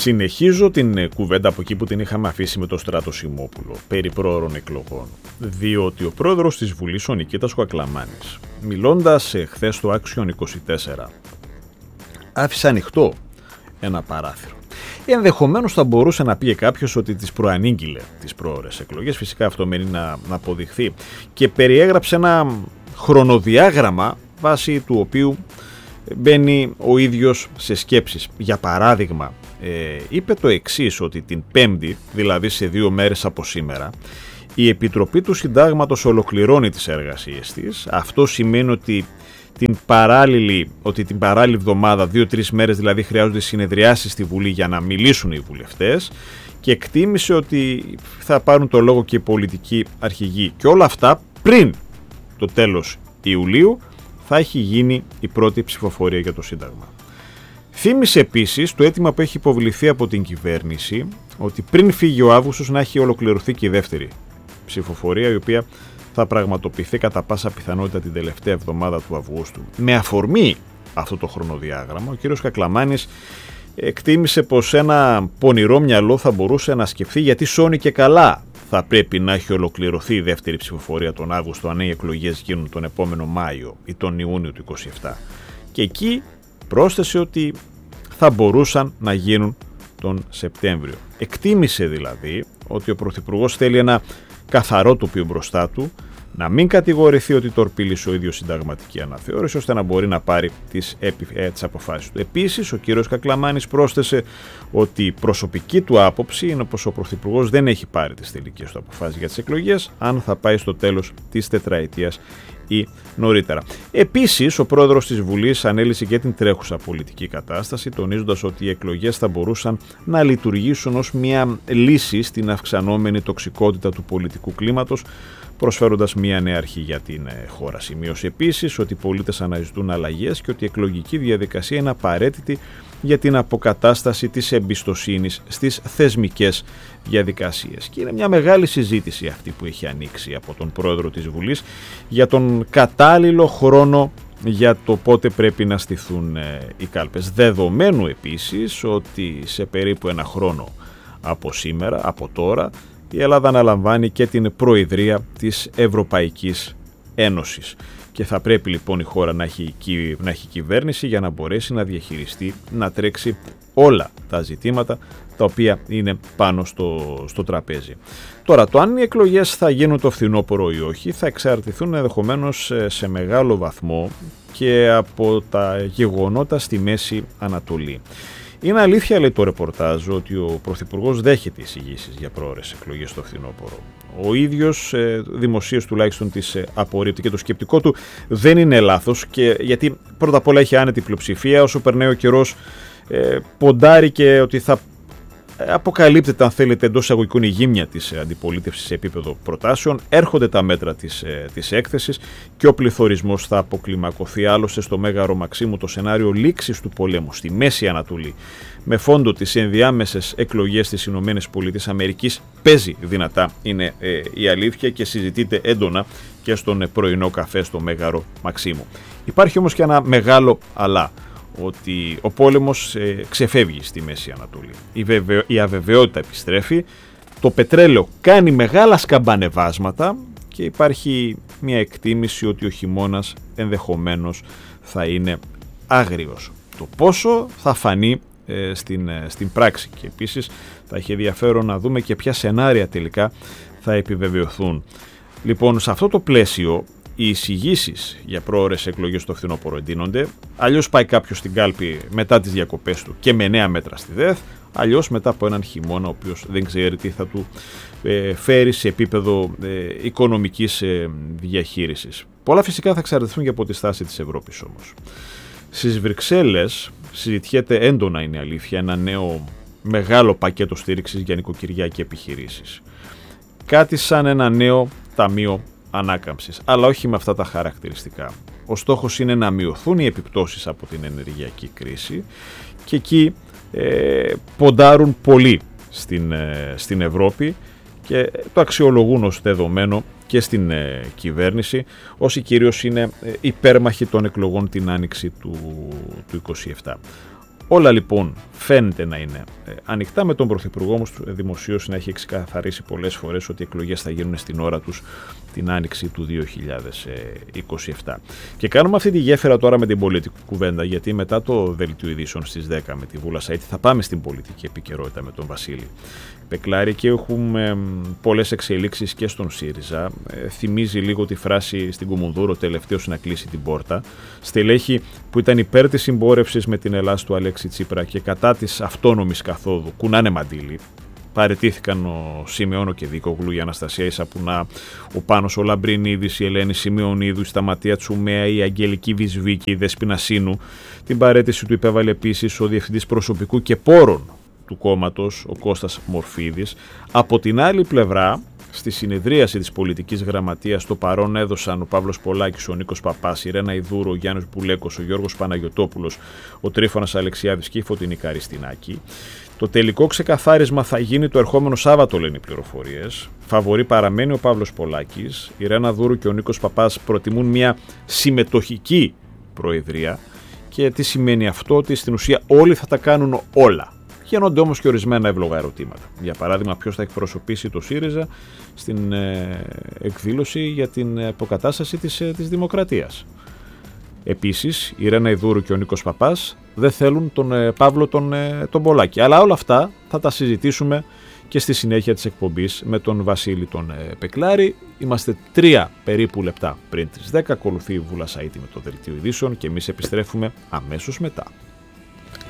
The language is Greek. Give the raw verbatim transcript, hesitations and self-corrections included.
Συνεχίζω την κουβέντα από εκεί που την είχαμε αφήσει με τον Στράτο Σιμόπουλο περί προώρων εκλογών, διότι ο πρόεδρος της Βουλής, ο Νικήτας Κοακλαμάνης, μιλώντας χθες στο Action είκοσι τέσσερα, άφησε ανοιχτό ένα παράθυρο. Ενδεχομένως θα μπορούσε να πει κάποιος ότι τις προανήγγειλε τις προώρες εκλογές, φυσικά αυτό μένει να, να αποδειχθεί, και περιέγραψε ένα χρονοδιάγραμμα βάσει του οποίου μπαίνει ο ίδιος σε σκέψεις. Για παράδειγμα, ε, είπε το εξής, ότι την Πέμπτη, δηλαδή σε δύο μέρες από σήμερα, η Επιτροπή του Συντάγματος ολοκληρώνει τις εργασίες της. Αυτό σημαίνει ότι την παράλληλη, ότι την παράλληλη εβδομάδα, δύο-τρεις μέρες δηλαδή, χρειάζονται συνεδριάσεις στη Βουλή για να μιλήσουν οι βουλευτές, και εκτίμησε ότι θα πάρουν το λόγο και οι πολιτικοί αρχηγοί, και όλα αυτά πριν το τέλος Ιουλίου θα έχει γίνει η πρώτη ψηφοφορία για το Σύνταγμα. Θύμισε επίσης το αίτημα που έχει υποβληθεί από την κυβέρνηση, ότι πριν φύγει ο Αύγουστος να έχει ολοκληρωθεί και η δεύτερη ψηφοφορία, η οποία θα πραγματοποιηθεί κατά πάσα πιθανότητα την τελευταία εβδομάδα του Αυγούστου. Με αφορμή αυτό το χρονοδιάγραμμα, ο κύριος Κακλαμάνης εκτίμησε πως ένα πονηρό μυαλό θα μπορούσε να σκεφτεί γιατί σώνει και καλά θα πρέπει να έχει ολοκληρωθεί η δεύτερη ψηφοφορία τον Αύγουστο, αν οι εκλογές γίνουν τον επόμενο Μάιο ή τον Ιούνιο του είκοσι επτά. Και εκεί πρόσθεσε ότι θα μπορούσαν να γίνουν τον Σεπτέμβριο. Εκτίμησε δηλαδή ότι ο Πρωθυπουργός θέλει ένα καθαρό τοπίο μπροστά του, να μην κατηγορηθεί ότι τορπίλησε ο ίδιος συνταγματική αναθεώρηση, ώστε να μπορεί να πάρει τις, επι... ε, τις αποφάσεις του. Επίσης, ο κύριος Κακλαμάνης πρόσθεσε ότι η προσωπική του άποψη είναι πως ο Πρωθυπουργός δεν έχει πάρει τις τελικές του αποφάσεις για τις εκλογές, αν θα πάει στο τέλος της τετραετίας ή νωρίτερα. Επίσης, ο πρόεδρος της Βουλής ανέλησε και την τρέχουσα πολιτική κατάσταση, τονίζοντας ότι οι εκλογές θα μπορούσαν να λειτουργήσουν ως μια λύση στην αυξανόμενη τοξικότητα του πολιτικού κλίματος, προσφέροντας μια νέα αρχή για την χώρα. Σημείωσε επίσης ότι οι πολίτες αναζητούν αλλαγές και ότι η εκλογική διαδικασία είναι απαραίτητη για την αποκατάσταση της εμπιστοσύνης στις θεσμικές διαδικασίες. Και είναι μια μεγάλη συζήτηση αυτή που έχει ανοίξει από τον πρόεδρο της Βουλής για τον κατάλληλο χρόνο για το πότε πρέπει να στηθούν οι κάλπες. Δεδομένου επίσης ότι σε περίπου ένα χρόνο από σήμερα, από τώρα, η Ελλάδα αναλαμβάνει και την προεδρία της Ευρωπαϊκής Ένωσης και θα πρέπει λοιπόν η χώρα να έχει, να έχει κυβέρνηση για να μπορέσει να διαχειριστεί, να τρέξει όλα τα ζητήματα τα οποία είναι πάνω στο, στο τραπέζι. Τώρα, το αν οι εκλογές θα γίνουν το φθινόπωρο ή όχι θα εξαρτηθούν ενδεχομένως σε μεγάλο βαθμό και από τα γεγονότα στη Μέση Ανατολή. Είναι αλήθεια, λέει το ρεπορτάζ, ότι ο Πρωθυπουργός δέχεται εισηγήσεις για πρόωρες εκλογές στο φθινόπωρο. Ο ίδιος ε, δημοσίως τουλάχιστον τις ε, απορρίπτει και το σκεπτικό του δεν είναι λάθος, και, γιατί πρώτα απ' όλα έχει άνετη πλειοψηφία, όσο περνάει ο καιρός ε, ποντάρει και ότι θα αποκαλύπτεται, αν θέλετε, εντός εισαγωγικών η γύμνια της αντιπολίτευσης σε επίπεδο προτάσεων, έρχονται τα μέτρα της, ε, της έκθεσης και ο πληθωρισμός θα αποκλιμακωθεί. Άλλωστε, στο Μέγαρο Μαξίμου το σενάριο λήξης του πολέμου στη Μέση Ανατολή με φόντο τις ενδιάμεσες εκλογές στις Ηνωμένες Πολιτείες Αμερικής παίζει δυνατά, είναι ε, η αλήθεια, και συζητείται έντονα και στον ε, πρωινό καφέ στο Μέγαρο Μαξίμου. Υπάρχει όμως και ένα μεγάλο αλλά, ότι ο πόλεμος ε, ξεφεύγει στη Μέση Ανατολή. Η, βεβαιο... η αβεβαιότητα επιστρέφει, το πετρέλαιο κάνει μεγάλα σκαμπανεβάσματα και υπάρχει μια εκτίμηση ότι ο χειμώνας ενδεχομένως θα είναι άγριος. Το πόσο θα φανεί ε, στην, ε, στην πράξη, και επίσης θα έχει ενδιαφέρον να δούμε και ποια σενάρια τελικά θα επιβεβαιωθούν. Λοιπόν, σε αυτό το πλαίσιο οι εισηγήσεις για πρόωρες εκλογές στο φθινόπωρο εντείνονται. Αλλιώς πάει κάποιος στην κάλπη μετά τις διακοπές του και με νέα μέτρα στη ΔΕΘ, αλλιώς μετά από έναν χειμώνα ο οποίος δεν ξέρει τι θα του ε, φέρει σε επίπεδο ε, οικονομικής ε, διαχείρισης. Πολλά φυσικά θα εξαρτηθούν και από τη στάση της Ευρώπης όμως. Στις Βρυξέλλες συζητιέται έντονα, είναι αλήθεια, ένα νέο μεγάλο πακέτο στήριξης για νοικοκυριά και επιχειρήσεις. Κάτι σαν ένα νέο ταμείο ανάκαμψης, αλλά όχι με αυτά τα χαρακτηριστικά. Ο στόχος είναι να μειωθούν οι επιπτώσεις από την ενεργειακή κρίση και εκεί ε, ποντάρουν πολύ στην, ε, στην Ευρώπη και το αξιολογούν ως δεδομένο και στην ε, κυβέρνηση, όσοι κυρίως είναι ε, υπέρμαχοι των εκλογών την άνοιξη του, του είκοσι επτά. Όλα λοιπόν φαίνεται να είναι ε, ανοιχτά, με τον Πρωθυπουργό όμως δημοσίως να έχει ξεκαθαρίσει πολλές φορές ότι οι εκλογές θα γίνουν στην ώρα τους την άνοιξη του δύο χιλιάδες είκοσι επτά. Και κάνουμε αυτή τη γέφυρα τώρα με την πολιτική κουβέντα, γιατί μετά το δελτίο ειδήσεων στις δέκα με τη Βούλα Σαΐτη θα πάμε στην πολιτική επικαιρότητα με τον Βασίλη Πεκλάρη και έχουμε πολλές εξελίξεις και στον ΣΥΡΙΖΑ. Ε, θυμίζει λίγο τη φράση στην Κουμουνδούρο τελευταίος να κλείσει την πόρτα. Στελέχη που ήταν υπέρ της συμπόρευσης με την Ελλάδα του Αλέξη Τσίπρα και κατά της αυτόνομης καθόδου κουνάνε μαντίλι. Παραιτήθηκαν ο Σιμεώνο και Δίκογλου, η Αναστασία Ισαπουνά, ο Πάνος ο Λαμπρινίδης, η Ελένη Σημειονίδου, η Σταματία Τσουμέα, η Αγγελική Βυσβίκη, η Δέσποινα Σίνου. Την παραίτηση του υπέβαλε επίσης ο Διευθυντής Προσωπικού και Πόρων του κόμματος, ο Κώστας Μορφίδης. Από την άλλη πλευρά, στη συνεδρίαση της πολιτικής γραμματείας, το παρόν έδωσαν ο Παύλος Πολάκης, ο Νίκος Παπάς, η Ρένα Ιδούρου, ο Γιάννης Μπουλέκος, ο Γιώργος Παναγιωτόπουλος, ο Τρίφωνας Αλεξιάδης και η Φωτεινή Καριστινάκη. Το τελικό ξεκαθάρισμα θα γίνει το ερχόμενο Σάββατο, λένε οι πληροφορίες. Φαβορί παραμένει ο Παύλος Πολάκης. Η Ρένα Δούρου και ο Νίκος Παπάς προτιμούν μια συμμετοχική προεδρία. Και τι σημαίνει αυτό? Ότι στην ουσία όλοι θα τα κάνουν όλα. Γίνονται όμως και ορισμένα εύλογα ερωτήματα. Για παράδειγμα, ποιος θα εκπροσωπήσει το ΣΥΡΙΖΑ στην ε, εκδήλωση για την αποκατάσταση της, ε, της δημοκρατίας. Επίσης, η Ρένα Ιδούρου και ο Νίκος Παπάς δεν θέλουν τον ε, Παύλο τον, ε, τον Πολάκη. Αλλά όλα αυτά θα τα συζητήσουμε και στη συνέχεια της εκπομπής με τον Βασίλη τον ε, Πεκλάρη. Είμαστε τρία περίπου λεπτά πριν τις δέκα. Ακολουθεί η Βούλα Σαΐτη με το δελτίο ειδήσεων και εμείς επιστρέφουμε αμέσως μετά.